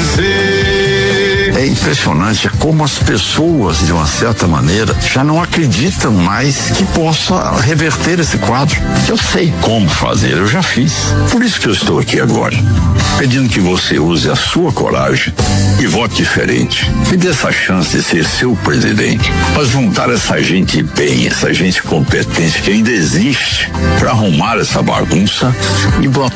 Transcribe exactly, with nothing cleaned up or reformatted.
dizer. É impressionante como as pessoas, de uma certa maneira, já não acreditam mais que possa reverter esse quadro. Eu sei como fazer, eu já fiz. Por isso que eu estou aqui agora, pedindo que você use a sua coragem e vote diferente. Me dê essa chance de ser seu presidente, para juntar essa gente bem, essa gente competente que ainda existe, para arrumar essa bagunça e botar